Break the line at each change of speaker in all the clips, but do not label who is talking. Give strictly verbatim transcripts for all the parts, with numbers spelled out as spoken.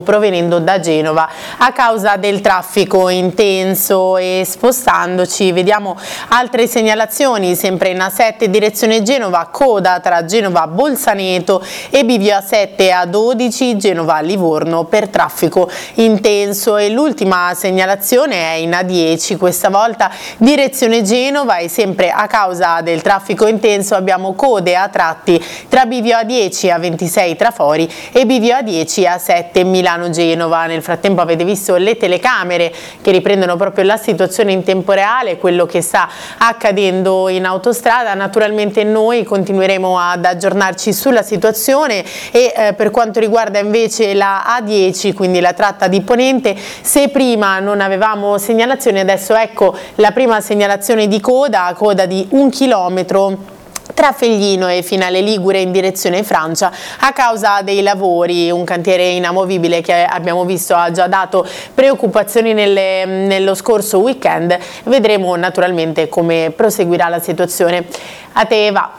provenendo da Genova a causa del traffico intenso. E spostandoci vediamo altre segnalazioni sempre in A sette direzione Genova, coda tra Genova Bolzaneto e bivio A sette A dodici Genova Livorno per traffico intenso. E l'ultima segnalazione è in A dieci, questa volta direzione Genova, e sempre a causa del traffico intenso abbiamo code a tratti tra bivio A dieci A ventisei Trafori e bivio A dieci A sette Milano Genova. Nel frattempo avete visto le telecamere che riprendono proprio la situazione in tempo reale, quello che sta accadendo in autostrada. Naturalmente noi continueremo ad aggiornarci sulla situazione e eh, per quanto riguarda invece la A dieci, quindi la tratta di Ponente, se prima non avevamo segnalazioni, adesso ecco la prima segnalazione di coda, coda di un chilometro tra Feglino e Finale Ligure in direzione Francia a causa dei lavori. Un cantiere inamovibile che abbiamo visto ha già dato preoccupazioni nelle, nello scorso weekend. Vedremo naturalmente come proseguirà la situazione. A te Eva.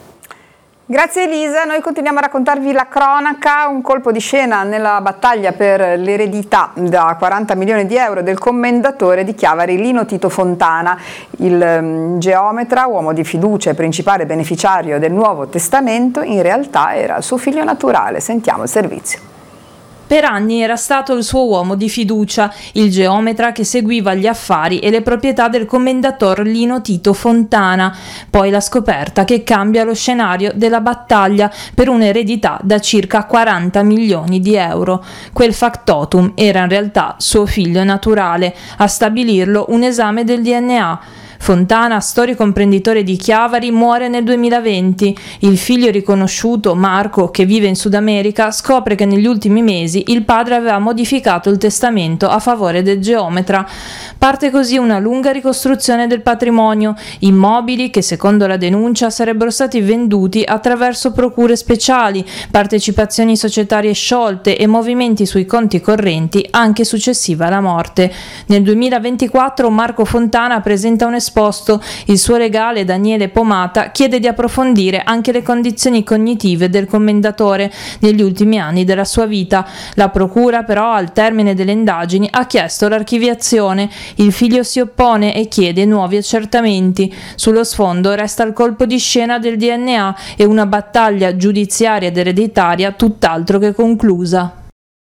Grazie Elisa, noi continuiamo a raccontarvi la cronaca, un colpo di scena nella battaglia per l'eredità da quaranta milioni di euro del commendatore di Chiavari Lino Tito Fontana. Il um, geometra, uomo di fiducia e principale beneficiario del Nuovo Testamento, in realtà era suo figlio naturale. Sentiamo il servizio.
Per anni era stato il suo uomo di fiducia, il geometra che seguiva gli affari e le proprietà del commendator Lino Tito Fontana. Poi la scoperta che cambia lo scenario della battaglia per un'eredità da circa quaranta milioni di euro. Quel factotum era in realtà suo figlio naturale, a stabilirlo un esame del D N A. Fontana, storico imprenditore di Chiavari, muore nel duemilaventi. Il figlio riconosciuto, Marco, che vive in Sud America, scopre che negli ultimi mesi il padre aveva modificato il testamento a favore del geometra. Parte così una lunga ricostruzione del patrimonio, immobili che secondo la denuncia sarebbero stati venduti attraverso procure speciali, partecipazioni societarie sciolte e movimenti sui conti correnti anche successiva alla morte. Nel duemilaventiquattro Marco Fontana presenta un esposto. Il suo legale Daniele Pomata chiede di approfondire anche le condizioni cognitive del commendatore negli ultimi anni della sua vita. La procura però al termine delle indagini ha chiesto l'archiviazione. Il figlio si oppone e chiede nuovi accertamenti. Sullo sfondo resta il colpo di scena del D N A e una battaglia giudiziaria ed ereditaria tutt'altro che conclusa.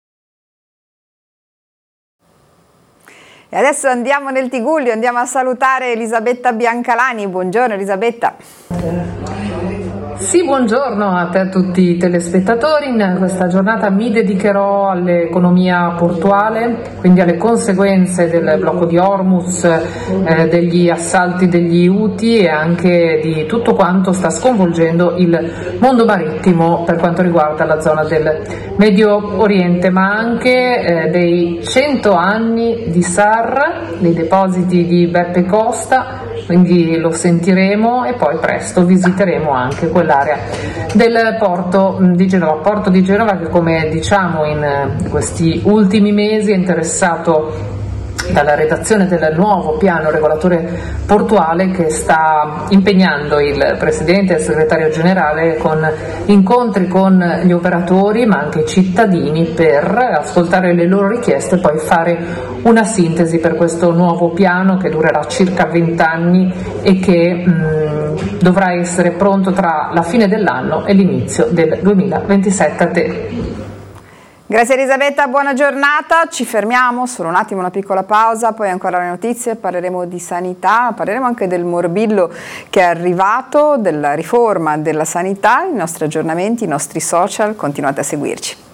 E adesso andiamo nel Tigullio, andiamo a salutare Elisabetta Biancalani. Buongiorno Elisabetta.
Sì, buongiorno a te a tutti i telespettatori. In questa giornata mi dedicherò all'economia portuale, quindi alle conseguenze del blocco di Hormuz, eh, degli assalti degli Houthi e anche di tutto quanto sta sconvolgendo il mondo marittimo per quanto riguarda la zona del Medio Oriente, ma anche eh, dei cento anni di S A R, dei depositi di Beppe Costa, quindi lo sentiremo e poi presto visiteremo anche quell'area del porto di Genova, porto di Genova che, come diciamo in questi ultimi mesi, è interessato dalla redazione del nuovo piano regolatore portuale che sta impegnando il Presidente e il Segretario Generale con incontri con gli operatori ma anche i cittadini per ascoltare le loro richieste e poi fare una sintesi per questo nuovo piano che durerà circa venti anni e che mh, dovrà essere pronto tra la fine dell'anno e l'inizio del duemilaventisette. A te.
Grazie Elisabetta, buona giornata, ci fermiamo, solo un attimo, una piccola pausa, poi ancora le notizie, parleremo di sanità, parleremo anche del morbillo che è arrivato, della riforma della sanità, i nostri aggiornamenti, i nostri social, continuate a seguirci.